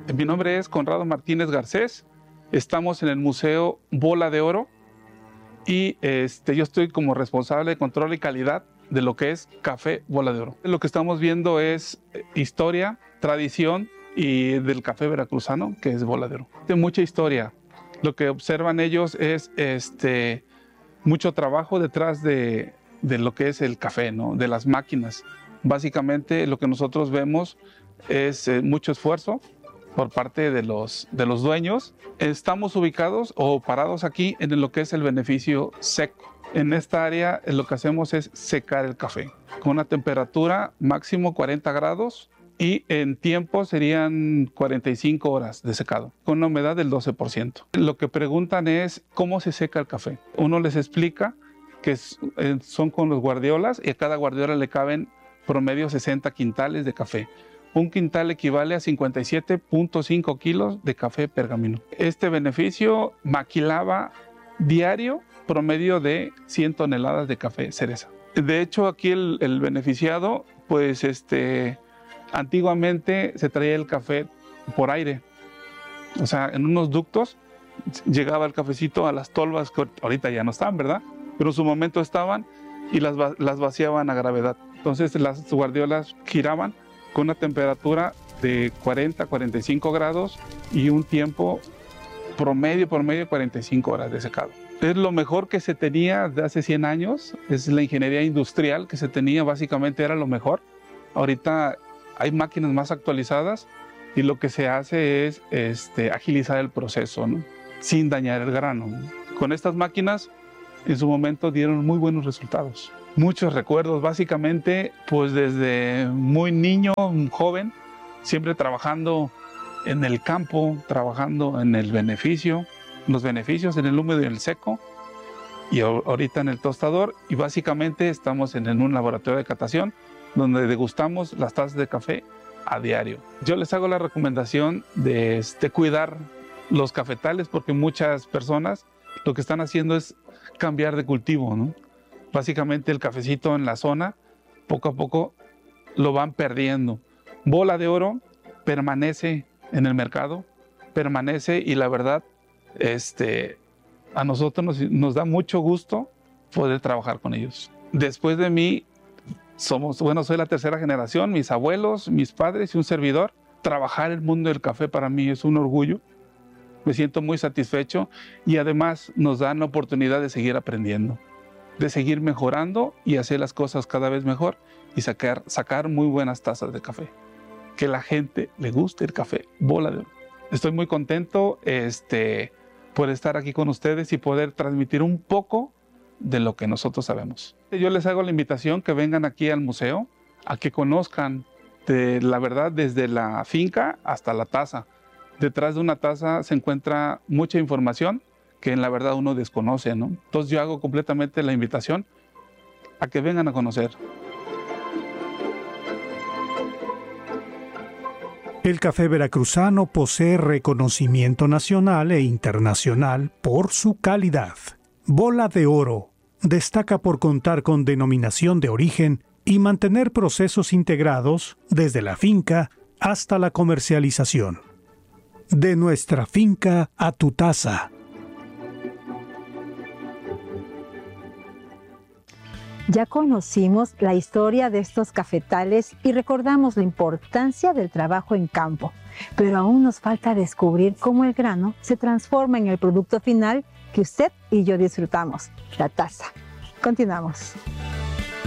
Mi nombre es Conrado Martínez Garcés. Estamos en el Museo Bola de Oro y yo estoy como responsable de control y calidad de lo que es Café Bola de Oro. Lo que estamos viendo es historia, tradición y del café veracruzano, que es Bola de Oro. Tiene mucha historia. Lo que observan ellos es mucho trabajo detrás de lo que es el café, ¿no? De las máquinas. Básicamente lo que nosotros vemos es mucho esfuerzo por parte de los dueños. Estamos ubicados o parados aquí en lo que es el beneficio seco. En esta área lo que hacemos es secar el café con una temperatura máximo 40 grados y en tiempo serían 45 horas de secado con una humedad del 12%. Lo que preguntan es cómo se seca el café. Uno les explica que son con los guardiolas y a cada guardiola le caben promedio 60 quintales de café. Un quintal equivale a 57.5 kilos de café pergamino. Este beneficio maquilaba diario promedio de 100 toneladas de café cereza. De hecho, aquí el beneficiado, pues antiguamente se traía el café por aire. O sea, en unos ductos llegaba el cafecito a las tolvas, que ahorita ya no están, ¿verdad? Pero en su momento estaban y las vaciaban a gravedad. Entonces las guardiolas giraban con una temperatura de 40-45 grados y un tiempo promedio 45 horas de secado. Es lo mejor que se tenía de hace 100 años, es la ingeniería industrial que se tenía, básicamente era lo mejor. Ahorita hay máquinas más actualizadas y lo que se hace es agilizar el proceso, ¿no? Sin dañar el grano, ¿no? Con estas máquinas en su momento dieron muy buenos resultados. Muchos recuerdos, básicamente, pues desde muy niño, joven, siempre trabajando en el campo, trabajando en el beneficio, los beneficios en el húmedo y el seco, y ahorita en el tostador, y básicamente estamos en un laboratorio de catación donde degustamos las tazas de café a diario. Yo les hago la recomendación de cuidar los cafetales porque muchas personas lo que están haciendo es cambiar de cultivo, ¿no? Básicamente el cafecito en la zona, poco a poco lo van perdiendo. Bola de Oro permanece en el mercado, permanece y la verdad, a nosotros nos da mucho gusto poder trabajar con ellos. Después de mí, soy la tercera generación, mis abuelos, mis padres y un servidor. Trabajar el mundo del café para mí es un orgullo. Me siento muy satisfecho y además nos dan la oportunidad de seguir aprendiendo, de seguir mejorando y hacer las cosas cada vez mejor y sacar muy buenas tazas de café. Que la gente le guste el café Bola de Oro. Estoy muy contento por estar aquí con ustedes y poder transmitir un poco de lo que nosotros sabemos. Yo les hago la invitación que vengan aquí al museo, a que conozcan de la verdad desde la finca hasta la taza. Detrás de una taza se encuentra mucha información que en la verdad uno desconoce, ¿no? Entonces yo hago completamente la invitación a que vengan a conocer. El café veracruzano posee reconocimiento nacional e internacional por su calidad. Bola de Oro destaca por contar con denominación de origen y mantener procesos integrados desde la finca hasta la comercialización. De nuestra finca a tu taza. Ya conocimos la historia de estos cafetales y recordamos la importancia del trabajo en campo, pero aún nos falta descubrir cómo el grano se transforma en el producto final que usted y yo disfrutamos, la taza. Continuamos.